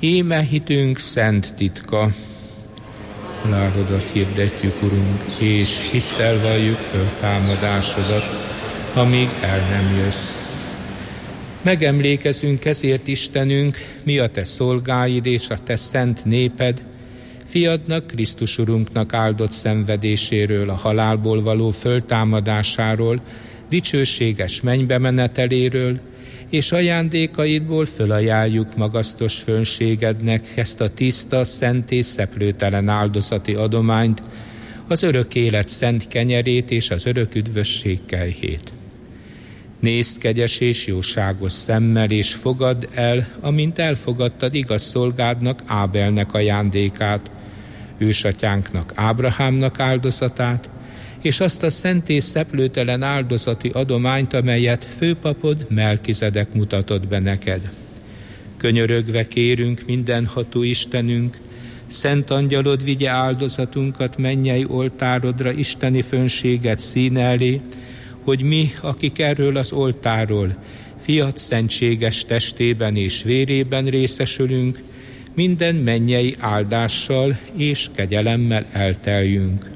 Íme hitünk szent titka. Halálodat hirdetjük, Urunk, és hittel valljuk föltámadásodat, amíg el nem jössz. Megemlékezünk ezért, Istenünk, mi a Te szolgáid és a Te szent néped, Fiadnak, Krisztus Urunknak áldott szenvedéséről, a halálból való föltámadásáról, dicsőséges mennybe meneteléről, és ajándékaidból fölajánljuk magasztos fönségednek ezt a tiszta, szent és szeplőtelen áldozati adományt, az örök élet szent kenyerét és az örök üdvösség kelyhét. Nézd kegyes és jóságos szemmel, és fogadd el, amint elfogadtad igaz szolgádnak, Ábelnek ajándékát, ősatyánknak, Ábrahámnak áldozatát, és azt a szent és szeplőtelen áldozati adományt, amelyet főpapod Melkizedek mutatott be neked. Könyörögve kérünk, mindenható Istenünk, szent angyalod vigye áldozatunkat mennyei oltárodra, isteni fönséged színe elé, hogy mi, akik erről az oltáról fiat szentséges testében és vérében részesülünk, minden mennyei áldással és kegyelemmel elteljünk.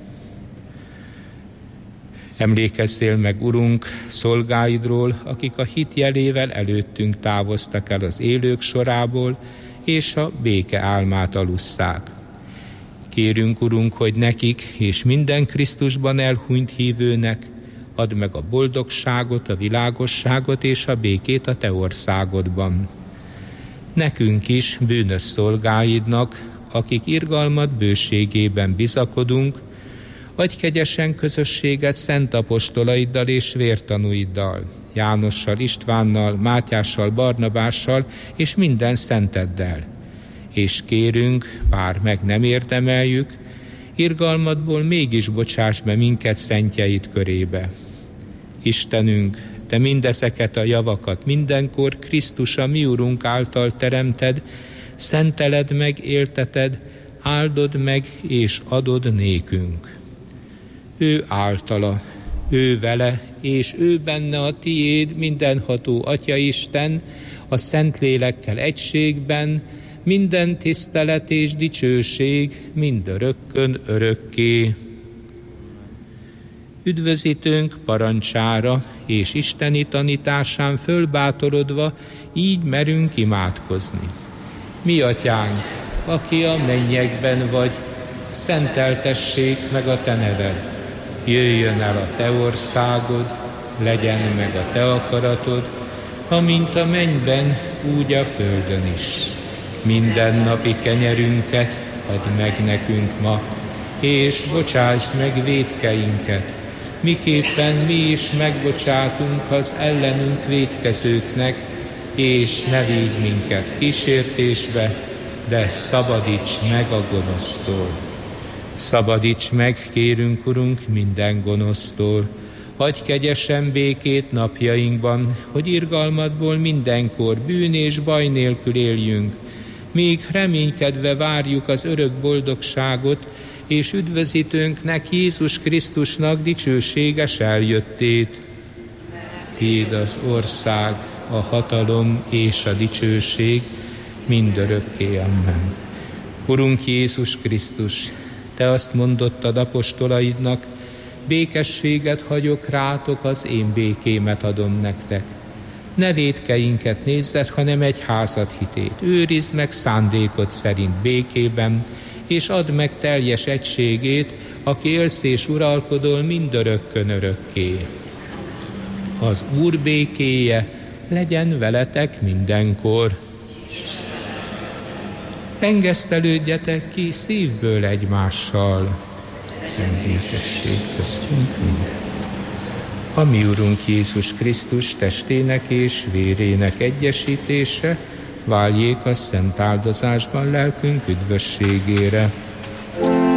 Emlékezzél meg, Urunk, szolgáidról, akik a hit jelével előttünk távoztak el az élők sorából, és a béke álmát alusszák. Kérünk, Urunk, hogy nekik és minden Krisztusban elhunyt hívőnek add meg a boldogságot, a világosságot és a békét a Te országodban. Nekünk is, bűnös szolgáidnak, akik irgalmad bőségében bizakodunk, adj kegyesen közösséget szent apostolaiddal és vértanúiddal, Jánossal, Istvánnal, Mátyással, Barnabással és minden szenteddel. És kérünk, bár meg nem érdemeljük, irgalmadból mégis bocsáss be minket szentjeid körébe. Istenünk, Te mindezeket a javakat mindenkor Krisztus a mi Urunk által teremted, szenteled meg, élteted, áldod meg és adod nékünk. Ő általa, ő vele, és ő benne a tiéd, mindenható Atya Isten, a Szentlélekkel egységben, minden tisztelet és dicsőség mindörökkön örökké. Üdvözítőnk parancsára és isteni tanításán fölbátorodva így merünk imádkozni. Mi Atyánk, aki a mennyekben vagy, szenteltessék meg a Te neved. Jöjjön el a Te országod, legyen meg a Te akaratod, amint a mennyben, úgy a földön is. Minden napi kenyerünket add meg nekünk ma, és bocsásd meg vétkeinket, miképpen mi is megbocsátunk az ellenünk vétkezőknek, és ne védj minket kísértésbe, de szabadíts meg a gonosztól. Szabadíts meg, kérünk, Urunk, minden gonosztól. Adj kegyesen békét napjainkban, hogy irgalmadból mindenkor bűn és baj nélkül éljünk, míg reménykedve várjuk az örök boldogságot, és üdvözítőnknek, Jézus Krisztusnak dicsőséges eljöttét. Tiéd az ország, a hatalom és a dicsőség mindörökké. Amen. Urunk Jézus Krisztus, Te azt mondottad apostolaidnak, békességet hagyok rátok, az én békémet adom nektek. Ne vétkeinket nézzed, hanem egyházad hitét. Őrizd meg szándékod szerint békében, és add meg teljes egységét, aki élsz és uralkodol mindörökkön örökké. Az Úr békéje legyen veletek mindenkor. Engesztelődjetek ki szívből egymással. Békesség köztünk minden. A mi Urunk Jézus Krisztus testének és vérének egyesítése váljék a szent áldozásban lelkünk üdvösségére.